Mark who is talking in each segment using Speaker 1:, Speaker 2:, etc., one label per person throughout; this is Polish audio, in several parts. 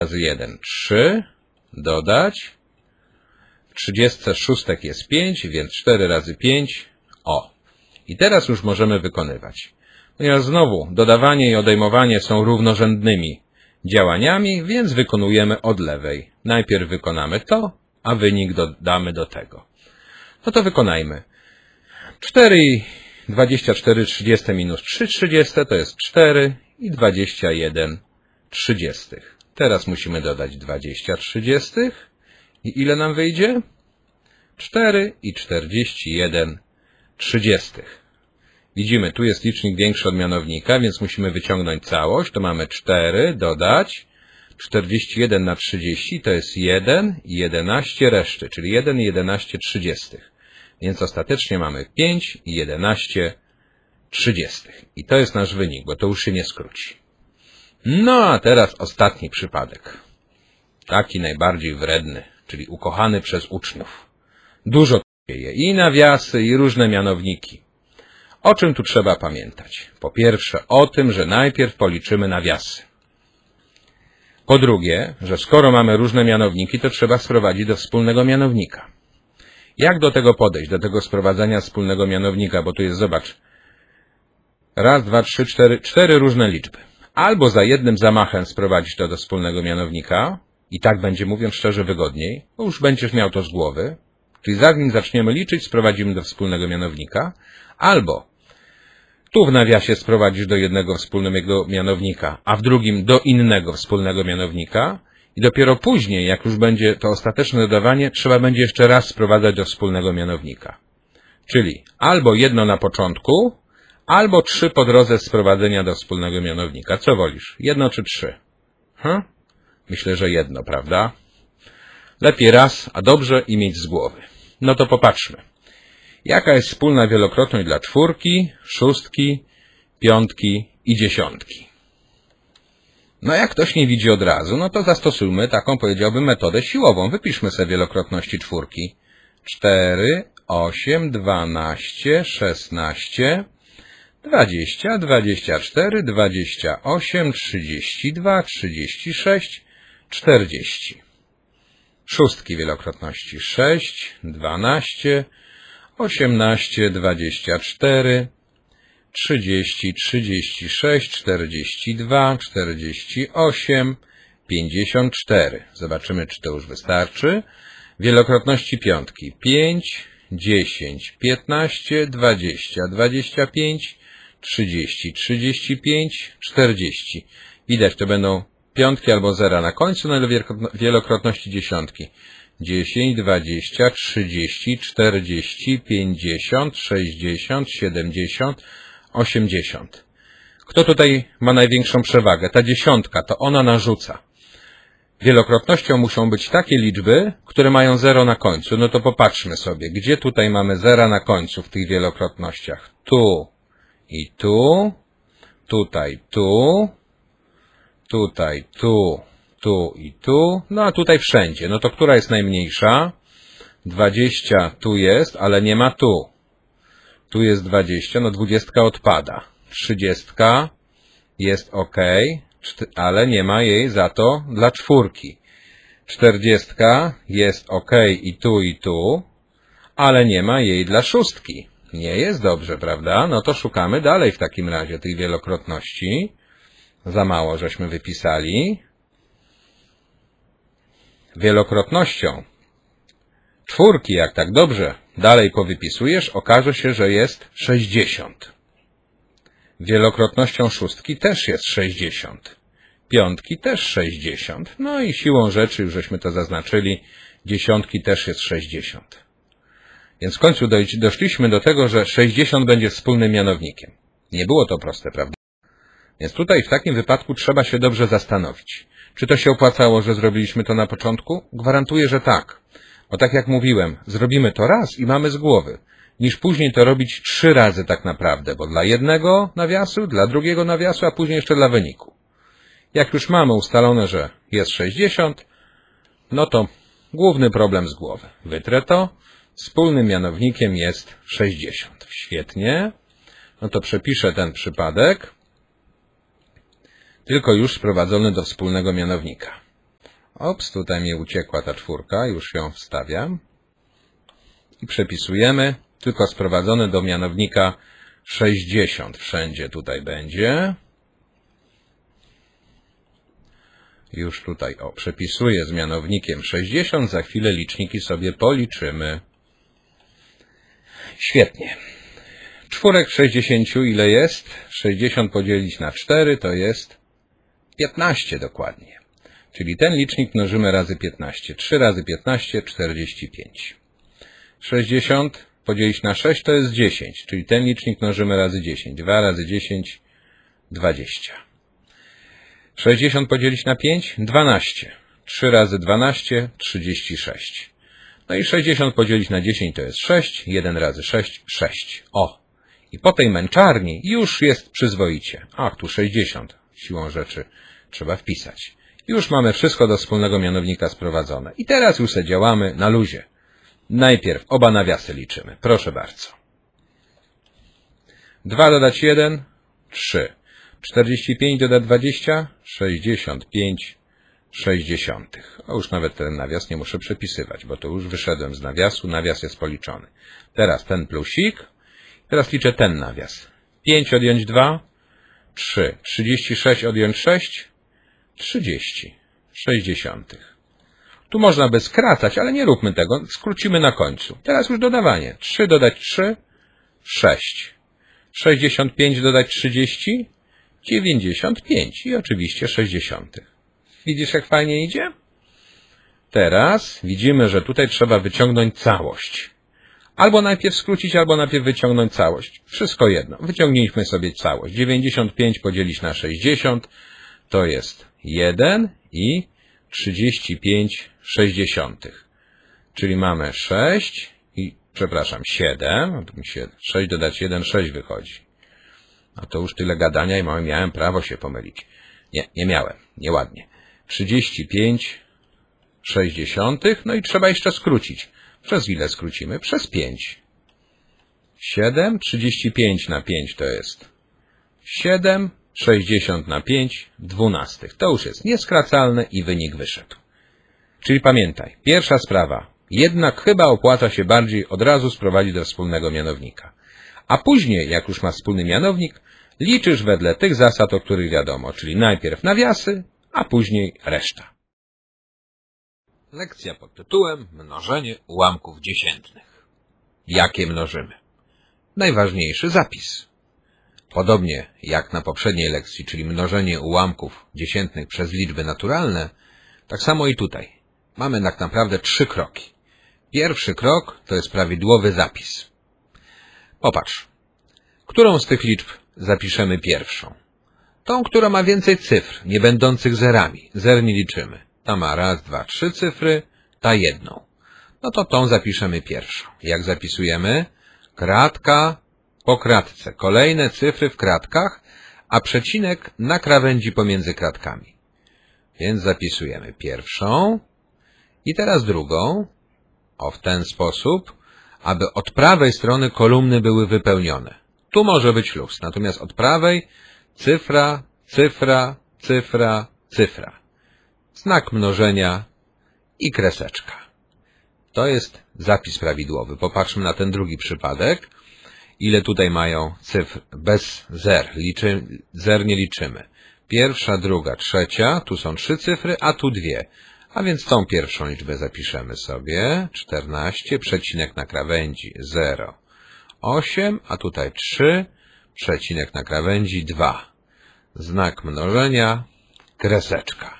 Speaker 1: razy 1, 3, dodać. W 36 jest 5, więc 4 razy 5, o. I teraz już możemy wykonywać. Ponieważ znowu dodawanie i odejmowanie są równorzędnymi działaniami, więc wykonujemy od lewej. Najpierw wykonamy to, a wynik dodamy do tego. No to wykonajmy. 4 i 24 30 minus 3 30 to jest 4 i 21 30. Teraz musimy dodać 20 30. I ile nam wyjdzie? 4 i 41 30. Widzimy, tu jest licznik większy od mianownika, więc musimy wyciągnąć całość. To mamy 4, dodać 41 na 30, to jest 1 i 11 reszty, czyli 1 i 11 30. Więc ostatecznie mamy 5 i 11 30. I to jest nasz wynik, bo to już się nie skróci. No a teraz ostatni przypadek. Taki najbardziej wredny, czyli ukochany przez uczniów. Dużo tu dzieje, i nawiasy, i różne mianowniki. O czym tu trzeba pamiętać? Po pierwsze o tym, że najpierw policzymy nawiasy. Po drugie, że skoro mamy różne mianowniki, to trzeba sprowadzić do wspólnego mianownika. Jak do tego podejść, do tego sprowadzania wspólnego mianownika? Bo tu jest, zobacz, raz, dwa, trzy, cztery różne liczby. Albo za jednym zamachem sprowadzić to do wspólnego mianownika i tak będzie, mówiąc szczerze, wygodniej, bo już będziesz miał to z głowy. Czyli zanim zaczniemy liczyć, sprowadzimy do wspólnego mianownika. Albo tu w nawiasie sprowadzisz do jednego wspólnego mianownika, a w drugim do innego wspólnego mianownika. I dopiero później, jak już będzie to ostateczne dodawanie, trzeba będzie jeszcze raz sprowadzać do wspólnego mianownika. Czyli albo jedno na początku, albo 3 po drodze sprowadzenia do wspólnego mianownika. Co wolisz? Jedno czy 3? Myślę, że jedno, prawda? Lepiej raz, a dobrze i mieć z głowy. No to popatrzmy. Jaka jest wspólna wielokrotność dla 4, 6, 5 i 10? No jak ktoś nie widzi od razu, no to zastosujmy taką, powiedziałbym, metodę siłową. Wypiszmy sobie wielokrotności 4. 4, 8, 12, 16, 20, 24, 28, 32, 36, 40. Szóstki wielokrotności 6, 12, 18, 24, 30, 36, 42, 48, 54. Zobaczymy, czy to już wystarczy. Wielokrotności piątki 5, 10, 15, 20, 25, 30, 35, 40. Widać, to będą piątki albo zera na końcu, no ale wielokrotności dziesiątki. 10, 20, 30, 40, 50, 60, 70, 80. Kto tutaj ma największą przewagę? Ta dziesiątka, to ona narzuca. Wielokrotnością muszą być takie liczby, które mają 0 na końcu. No to popatrzmy sobie, gdzie tutaj mamy zera na końcu w tych wielokrotnościach. Tu i tu, tutaj, tu, tutaj, tu i tu, no a tutaj wszędzie. No to która jest najmniejsza? 20 tu jest, ale nie ma tu. Tu jest 20, no 20 odpada. 30 jest ok, ale nie ma jej za to dla 4. 40 jest ok i tu, ale nie ma jej dla 6. Nie jest dobrze, prawda? No to szukamy dalej w takim razie tych wielokrotności. Za mało żeśmy wypisali. Wielokrotnością 4, jak tak dobrze dalej powypisujesz, okaże się, że jest 60. Wielokrotnością 6 też jest 60. Piątki też 60. No i siłą rzeczy, już żeśmy to zaznaczyli, dziesiątki też jest 60. Więc w końcu doszliśmy do tego, że 60 będzie wspólnym mianownikiem. Nie było to proste, prawda? Więc tutaj w takim wypadku trzeba się dobrze zastanowić. Czy to się opłacało, że zrobiliśmy to na początku? Gwarantuję, że tak. Bo tak jak mówiłem, zrobimy to raz i mamy z głowy, niż później to robić 3 razy tak naprawdę, bo dla jednego nawiasu, dla drugiego nawiasu, a później jeszcze dla wyniku. Jak już mamy ustalone, że jest 60, no to główny problem z głowy. Wytrę to. Wspólnym mianownikiem jest 60. Świetnie. No to przepiszę ten przypadek, tylko już sprowadzony do wspólnego mianownika. Ops, tutaj mi uciekła ta czwórka, już ją wstawiam. I przepisujemy, tylko sprowadzone do mianownika 60. Wszędzie tutaj będzie. Już tutaj, przepisuję z mianownikiem 60. Za chwilę liczniki sobie policzymy. Świetnie. Czwórek w 60 ile jest? 60 podzielić na 4 to jest 15 dokładnie. Czyli ten licznik mnożymy razy 15. 3 razy 15, 45. 60 podzielić na 6 to jest 10. Czyli ten licznik mnożymy razy 10. 2 razy 10, 20. 60 podzielić na 5, 12. 3 razy 12, 36. No i 60 podzielić na 10 to jest 6. 1 razy 6, 6. I po tej męczarni już jest przyzwoicie. Ach, tu 60. Siłą rzeczy trzeba wpisać. Już mamy wszystko do wspólnego mianownika sprowadzone. I teraz już se działamy na luzie. Najpierw oba nawiasy liczymy. Proszę bardzo. 2 dodać 1, 3. 45 dodać 20, 65 sześćdziesiątych. Już nawet ten nawias nie muszę przepisywać, bo to już wyszedłem z nawiasu. Nawias jest policzony. Teraz ten plusik. Teraz liczę ten nawias. 5 odjąć 2, 3. 36 odjąć 6, 30 sześćdziesiątych. Tu można by skracać, ale nie róbmy tego. Skrócimy na końcu. Teraz już dodawanie. 3 dodać 3, 6. 65 dodać 30, 95 i oczywiście 60. Widzisz, jak fajnie idzie? Teraz widzimy, że tutaj trzeba wyciągnąć całość. Albo najpierw skrócić, albo najpierw wyciągnąć całość. Wszystko jedno. Wyciągnijmy sobie całość. 95 podzielić na 60 to jest 1 i 35 sześćdziesiątych. Czyli mamy 6 i, przepraszam, 7. 6 dodać 1, 6 wychodzi. A to już tyle gadania i miałem prawo się pomylić. Nie miałem. Nieładnie. 35 sześćdziesiątych. No i trzeba jeszcze skrócić. Przez ile skrócimy? Przez 5. 7, 35 na 5 to jest 7, 60 na 5, 12. To już jest nieskracalne i wynik wyszedł. Czyli pamiętaj, pierwsza sprawa. Jednak chyba opłaca się bardziej od razu sprowadzić do wspólnego mianownika. A później, jak już masz wspólny mianownik, liczysz wedle tych zasad, o których wiadomo, czyli najpierw nawiasy, a później reszta. Lekcja pod tytułem Mnożenie ułamków dziesiętnych. Jakie mnożymy? Najważniejszy zapis. Podobnie jak na poprzedniej lekcji, czyli mnożenie ułamków dziesiętnych przez liczby naturalne, tak samo i tutaj. Mamy tak naprawdę 3 kroki. Pierwszy krok to jest prawidłowy zapis. Popatrz. Którą z tych liczb zapiszemy pierwszą? Tą, która ma więcej cyfr, nie będących zerami. Zer nie liczymy. Ta ma 1, 2, 3 cyfry, ta jedną. No to tą zapiszemy pierwszą. Jak zapisujemy? Kratka po kratce. Kolejne cyfry w kratkach, a przecinek na krawędzi pomiędzy kratkami. Więc zapisujemy pierwszą i teraz drugą. W ten sposób, aby od prawej strony kolumny były wypełnione. Tu może być luz, natomiast od prawej cyfra, cyfra, cyfra, cyfra. Znak mnożenia i kreseczka. To jest zapis prawidłowy. Popatrzmy na ten drugi przypadek. Ile tutaj mają cyfr bez zer? Zer nie liczymy. Pierwsza, druga, trzecia. Tu są 3 cyfry, a tu 2. A więc tą pierwszą liczbę zapiszemy sobie. 14, przecinek na krawędzi 0, 8, a tutaj 3, przecinek na krawędzi 2. Znak mnożenia, kreseczka.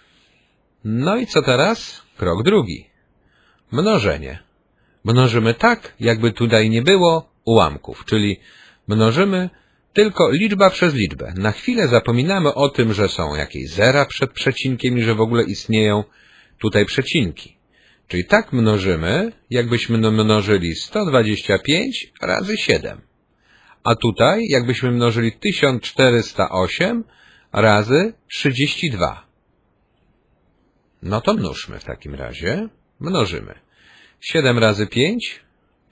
Speaker 1: No i co teraz? Krok drugi. Mnożenie. Mnożymy tak, jakby tutaj nie było ułamków, czyli mnożymy tylko liczba przez liczbę. Na chwilę zapominamy o tym, że są jakieś zera przed przecinkiem i że w ogóle istnieją tutaj przecinki. Czyli tak mnożymy, jakbyśmy mnożyli 125 razy 7. A tutaj jakbyśmy mnożyli 1408 razy 32. No to mnóżmy w takim razie. Mnożymy. 7 razy 5,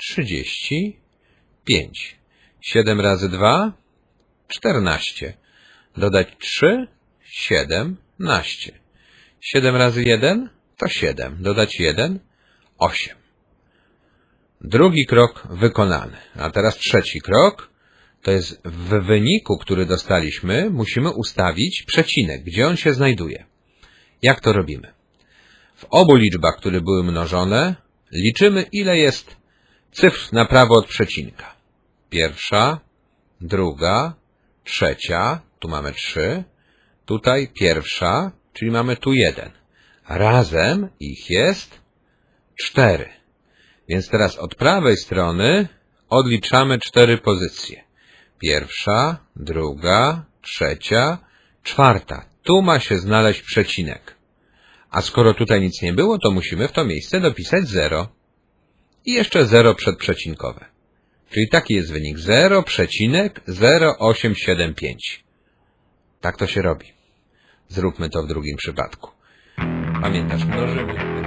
Speaker 1: 35. 7 razy 2, 14. Dodać 3, 17. 7 razy 1 to 7. Dodać 1, 8. Drugi krok wykonany. A teraz trzeci krok. To jest w wyniku, który dostaliśmy, musimy ustawić przecinek, gdzie on się znajduje. Jak to robimy? W obu liczbach, które były mnożone, liczymy, ile jest cyfr na prawo od przecinka. Pierwsza, druga, trzecia, tu mamy 3, tutaj pierwsza, czyli mamy tu 1. Razem ich jest 4. Więc teraz od prawej strony odliczamy 4 pozycje. Pierwsza, druga, trzecia, czwarta. Tu ma się znaleźć przecinek. A skoro tutaj nic nie było, to musimy w to miejsce dopisać 0. I jeszcze 0 przedprzecinkowe. Czyli taki jest wynik 0,0875. Tak to się robi. Zróbmy to w drugim przypadku. Pamiętasz, mnożymy.